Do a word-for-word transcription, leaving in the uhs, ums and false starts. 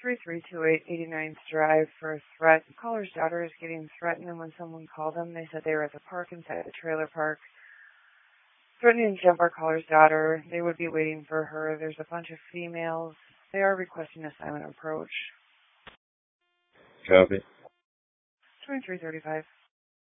three three two eight, eighty-ninth Drive for a threat. The caller's daughter is getting threatened, and when someone called them, they said they were at the park inside the trailer park, threatening to jump our caller's daughter. They would be waiting for her. There's a bunch of females. They are requesting a silent approach. Copy. twenty-three thirty-five.